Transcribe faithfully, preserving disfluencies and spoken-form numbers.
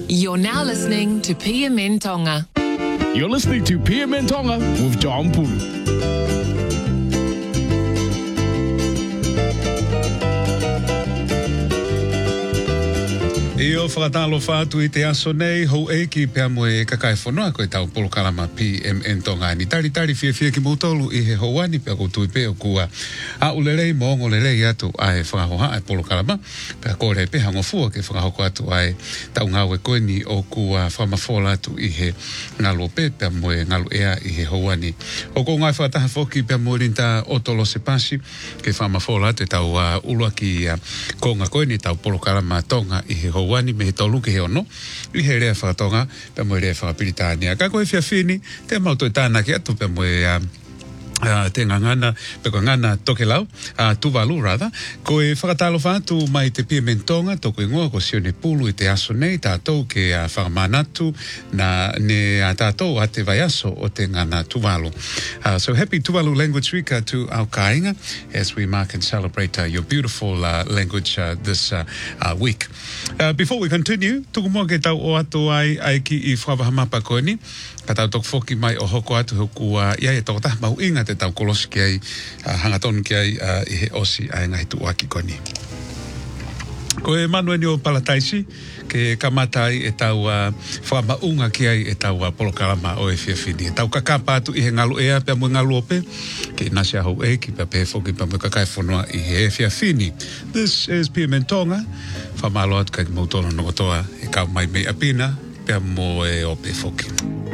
You're now listening to P M N Tonga. You're listening to P M N Tonga with John Pulu. E o whakatalo whātu I te aso nei, hou e ki pia mo e kakai whanua koe tau polokalama P M N Tonga. Ni tari tari fia fia ki mautolu I he houani pia koutu I peo kua a ulelei mo ongo lelei atu ai whakahoha ai polokalama. Pia kore pe hango fua ke whakahoko atu ai tau ngau e koe ni o kua whamafola atu I he ngalo pe pia mo e ngalo ea I he houani. O ko ngai whakataha whoki pia mo rinta otolo se pasi ke whamafola atu tau uh, ulua ki uh, konga koe ni tau polokalama Tonga I he houani. Wani me he tolu ke he ono I he rea whakatonga pe mo rea whakapiritania ka koe fia fini te mauto I tāna ki atu pe mo e uh, Uh, te ngangana, pe ko ngana toke lau, uh, Tuvalu rather, ko e whakatalo whātu mai te P M N Tonga, toko ingoa ko Sione Pulu I te aso nei, tātou ke uh, whakamanatu na ne uh, tātou a te vai aso o te ngana Tuvalu. Uh, so happy Tuvalu Language Week uh, to our kāinga as we mark and celebrate uh, your beautiful uh, language uh, this uh, uh, week. Uh, before we continue, tuku mua ke tau o atu ai, ai ki I whawahamapa koe ni, ka tau tok foki mai o hoko atu hoku uh, ia e toko taha mahu inga te tau kolosi ki ai, uh, hangatonu ki ai uh, I he osi ai ngai tu aki koni. Ko e manueni o Palataisi, ke kamatai e tau uh, whamaunga ki ai e tau uh, polokalama o e whiawhini. E tau kakapa atu I he ngalu ea pia mui ngalu ope, ke nasi ahau e ki pia pe foki pia mui kakai whanua I he e whiawhini. This is P M N Tonga, whamalo atu kai mautono nokotoa e kau mai mei apina, pia mo e ope foki.